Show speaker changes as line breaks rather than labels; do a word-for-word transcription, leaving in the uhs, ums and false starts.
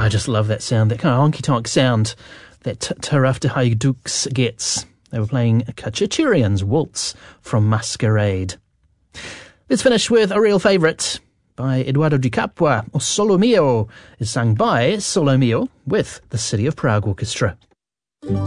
I just love that sound, that kind of honky-tonk sound that t- Taraf de Hajdux gets. They were playing Khachaturian's Waltz from Masquerade. Let's finish with a real favourite by Eduardo Di Capua. O Solo Mio is sung by Solo Mio with the City of Prague Orchestra.